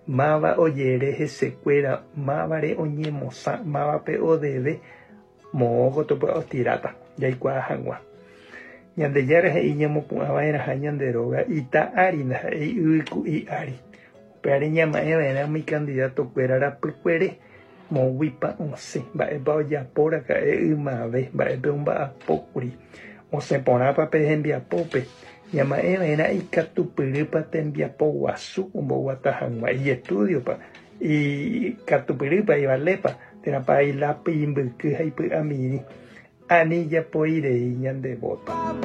máva ojere hesekuéra, mávare oñemosã, mávape odeve moõko tiráta jaikuaa hag̃ua. Ñandejára he'i ñamopu'ãva'erãha ñande róga ita'ári ndaha'éi yvyku'i ári. Upeáre ñama'ẽva'erã umi candidato-kuéra rapykuere moõguipa osẽ mba'épa ojapóraka'e ymave mba'épe omba'apókuri osẽporãpa pe hembiapópe ñama'ẽva'erã ikatupyrýpa tembiapo guasu omboguata hag̃ua iestudiopa ikatupyrýpa ivalépa térãpa ilápi imbyky ha ipy'amimi ani japoirei ñande voto.